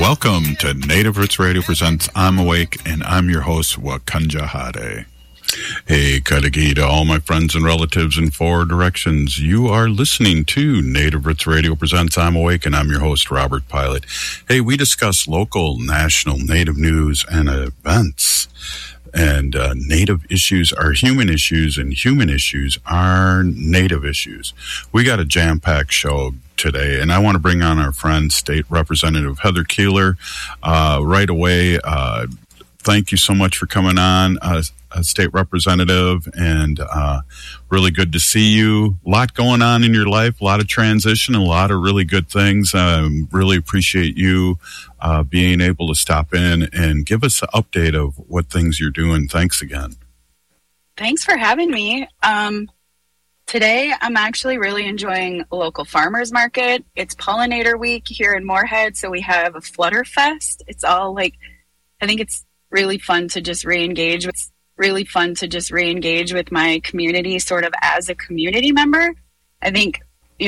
Welcome to Native Roots Radio presents I'm Awake, and I'm your host, Wakanja Hade. Hey, Kadagi to all my friends and relatives in four directions. You are listening to Native Roots Radio presents I'm Awake, and I'm your host, Robert Pilot. Hey, we discuss local, national, Native news and events. And Native issues are human issues, and human issues are Native issues. We got a jam-packed show today, and I want to bring on our friend, State Representative Heather Keeler, right away. Thank you so much for coming on, State Representative, and really good to see you. A lot going on in your life, a lot of transition, a lot of really good things. Really appreciate you being able to stop in and give us an update of what things you're doing. Thanks again. Thanks for having me. Today, I'm actually really enjoying a local farmers market. It's Pollinator Week here in Moorhead, so we have a Flutter Fest. It's all like, I think it's really fun to just re-engage with my community sort of as a community member. I think